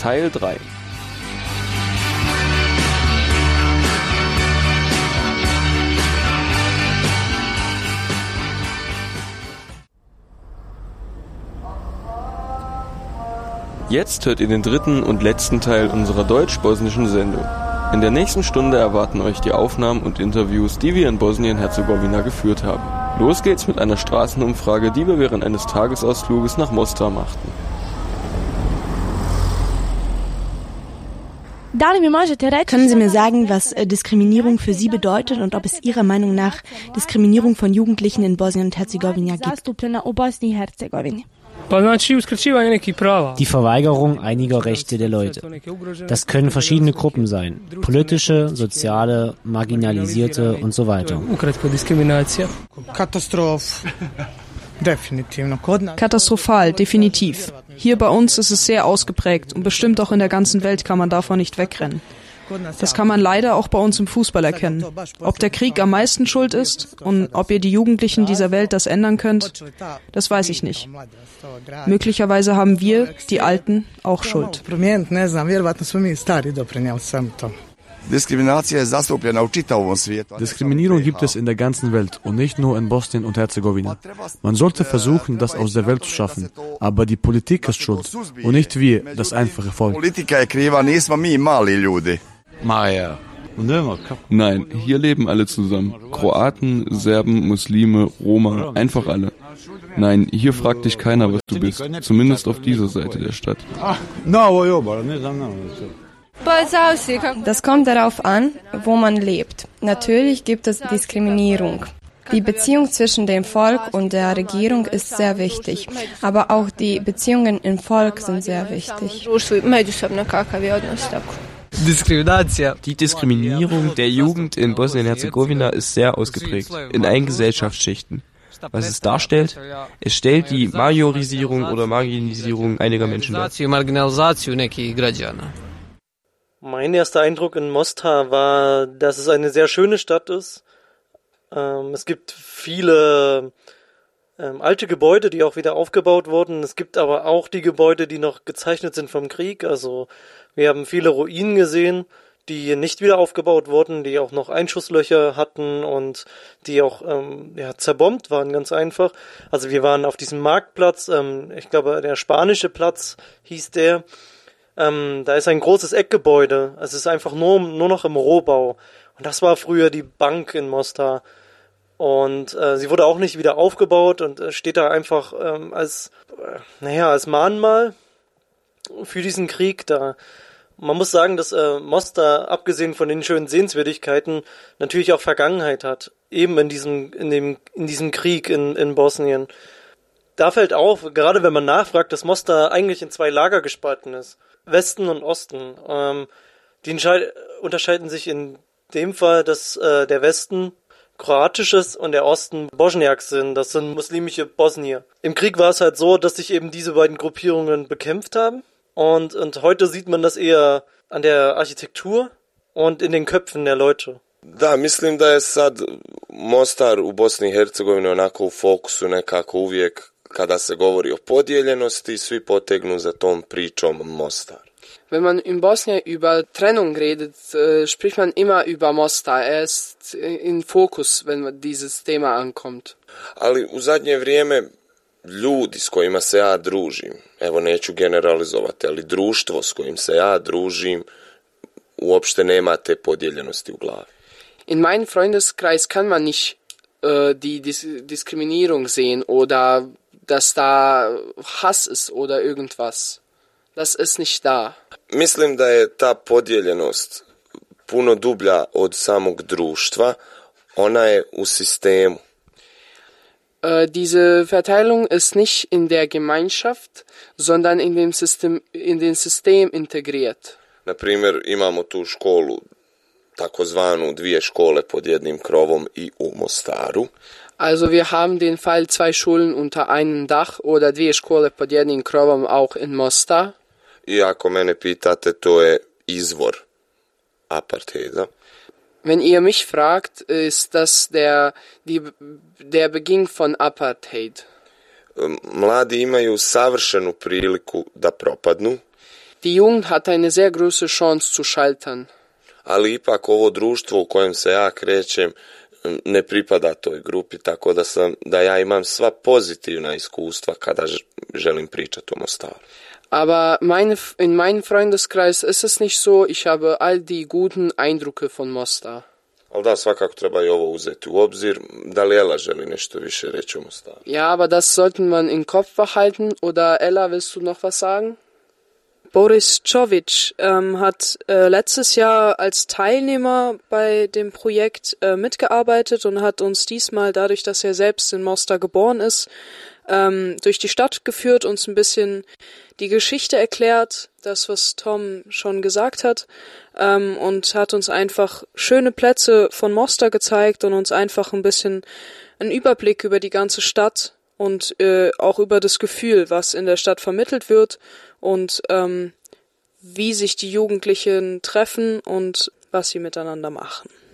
Teil 3. Jetzt hört ihr den dritten und letzten Teil unserer deutsch-bosnischen Sendung. In der nächsten Stunde erwarten euch die Aufnahmen und Interviews, die wir in Bosnien-Herzegowina geführt haben. Los geht's mit einer Straßenumfrage, die wir während eines Tagesausfluges nach Mostar machten. Können Sie mir sagen, was Diskriminierung für Sie bedeutet und ob es Ihrer Meinung nach Diskriminierung von Jugendlichen in Bosnien und Herzegowina gibt? Die Verweigerung einiger Rechte der Leute. Das können verschiedene Gruppen sein. Politische, soziale, marginalisierte und so weiter. Katastrophal, definitiv. Hier bei uns ist es sehr ausgeprägt und bestimmt auch in der ganzen Welt kann man davon nicht wegrennen. Das kann man leider auch bei uns im Fußball erkennen. Ob der Krieg am meisten schuld ist und ob ihr die Jugendlichen dieser Welt das ändern könnt, das weiß ich nicht. Möglicherweise haben wir, die Alten, auch Schuld. Diskriminierung gibt es in der ganzen Welt und nicht nur in Bosnien und Herzegowina. Man sollte versuchen, das aus der Welt zu schaffen. Aber die Politik ist schuld und nicht wir, das einfache Volk. Nein, hier leben alle zusammen. Kroaten, Serben, Muslime, Roma, einfach alle. Nein, hier fragt dich keiner, was du bist. Zumindest auf dieser Seite der Stadt. Das kommt darauf an, wo man lebt. Natürlich gibt es Diskriminierung. Die Beziehung zwischen dem Volk und der Regierung ist sehr wichtig, aber auch die Beziehungen im Volk sind sehr wichtig. Die Diskriminierung der Jugend in Bosnien-Herzegowina ist sehr ausgeprägt, in allen Gesellschaftsschichten. Was es darstellt? Es stellt die Majorisierung oder Marginalisierung einiger Menschen dar. Mein erster Eindruck in Mostar war, dass es eine sehr schöne Stadt ist. Es gibt viele alte Gebäude, die auch wieder aufgebaut wurden. Es gibt aber auch die Gebäude, die noch gezeichnet sind vom Krieg. Also wir haben viele Ruinen gesehen, die nicht wieder aufgebaut wurden, die auch noch Einschusslöcher hatten und die auch zerbombt waren, ganz einfach. Also wir waren auf diesem Marktplatz, ich glaube der spanische Platz hieß der. Da ist ein großes Eckgebäude. Es ist einfach nur noch im Rohbau. Und das war früher die Bank in Mostar. Und sie wurde auch nicht wieder aufgebaut und steht da einfach als Mahnmal für diesen Krieg da. Man muss sagen, dass Mostar, abgesehen von den schönen Sehenswürdigkeiten, natürlich auch Vergangenheit hat. Eben in diesem Krieg in Bosnien. Da fällt auf, gerade wenn man nachfragt, dass Mostar eigentlich in 2 Lager gespalten ist. Westen und Osten. Die unterscheiden sich in dem Fall, dass der Westen kroatisches und der Osten Bosniaks sind. Das sind muslimische Bosnier. Im Krieg war es halt so, dass sich eben diese beiden Gruppierungen bekämpft haben. Und heute sieht man das eher an der Architektur und in den Köpfen der Leute. Da, mislim da je sad Mostar u Bosni i Hercegovini onako u fokusu nekako uvijek kada se govori o podijeljenosti, svi potegnu za tom pričom Mostar. Wenn man in Bosnien über Trennung redet, spricht man immer über Mostar. Er ist in Fokus, wenn dieses Thema ankommt. Ali u zadnje vrijeme ljudi s kojima se ja družim, evo neću generalizovati, ali društvo s kojim se ja družim uopšte nema te podijeljenosti u glavi. In meinem Freundeskreis kann man nicht die Diskriminierung sehen oder dass da Hass ist oder irgendwas. Das ist nicht da. Mislim da je ta podijeljenost puno dublja od samog društva. Ona je u sistemu. Diese Verteilung ist nicht in der Gemeinschaft, sondern in den System integriert. Na primjer, imamo tu školu, takozvanu 2 škole pod jednim krovom i u Mostaru. Also wir haben den Fall 2 Schulen unter einem Dach oder 2 škole pod jednim krovom auch in Mostar. I ako mene pitate, to je izvor apartheida. Wenn ihr mich fragt, ist das der Beginn von Apartheid. Mladi imaju savršenu priliku da propadnu. Die Jugend hat eine sehr große Chance zu scheitern. Ali ipak ovo društvo u kojem se ja krećem ne pripada toj grupi, tako da ja imam sva pozitivna iskustva kada želim pričati o Mostaru. Aber in meinem Freundeskreis ist es nicht so, ich habe all die guten Eindrücke von Mostar. Ali da, svakako treba i ovo uzeti u obzir. Da li Ela želi nešto više reći o Mostaru? Ja, aber das sollten wir im Kopf behalten. Oder Ella, willst du noch was sagen? Boris Čović hat letztes Jahr als Teilnehmer bei dem Projekt mitgearbeitet und hat uns diesmal, dadurch, dass er selbst in Mostar geboren ist, durch die Stadt geführt, uns ein bisschen die Geschichte erklärt, das, was Tom schon gesagt hat, und hat uns einfach schöne Plätze von Mostar gezeigt und uns einfach ein bisschen einen Überblick über die ganze Stadt und auch über das Gefühl, was in der Stadt vermittelt wird und wie sich die Jugendlichen treffen und was sie miteinander machen.